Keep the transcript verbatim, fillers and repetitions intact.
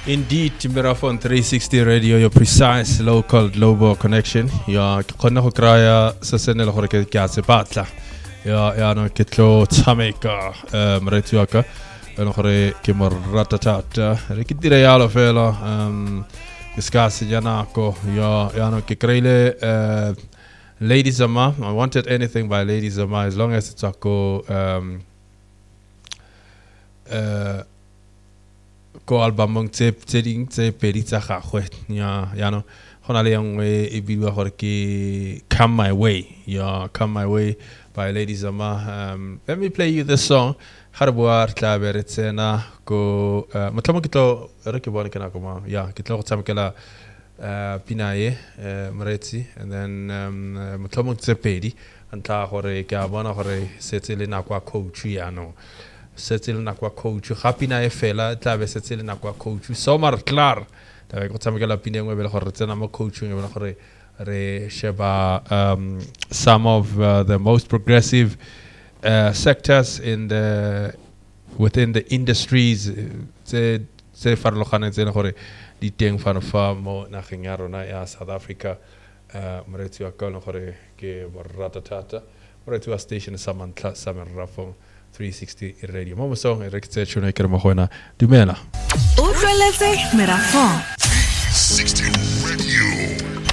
Indeed, Timbirafon three sixty Radio, your precise local global connection. Ya kona ko kraya sa senel ko ke kase patla. Ya ya no kitlo tameka mretuaka. Ano kore ke moratata. Rekitire yalo fela um discuss jana ko ya ya no ke krele Lady Zama. I wanted anything by Lady Zama as long as it's ako um uh ko album tse tse ding tse pedi tsa gagwe ya ya no gona le yang e bidiwa gore ke Come My Way ya Come My Way by Lady Zama. Um, let me play you this song harboar tla beretsena ko motlhomo ke tlo re ke bona kana koma ya ke tlo go tsamekela pinaye mretsi and then um, motlhomo tse pedi ntla gore ke a bona gore setse le nakwa coach ya no setse le nakwa coach gapina e fela tla be setse le nakwa coach so mar clar ta be go tsamekela pina engwe bele gore tsena mo coaching e bona gore re sheba um, some of uh, the most progressive uh, sectors in the within the industries tse tse farologane tse gore di teng fa fa mo nageng ya rona ya South Africa moretsi wa ka no gore ke boratatata moretsi wa station Samantla Samerafong three sixty Radio. Mo so e reketse tshone ke re mo gona dumela. O tleletse Merafong three sixty Radio.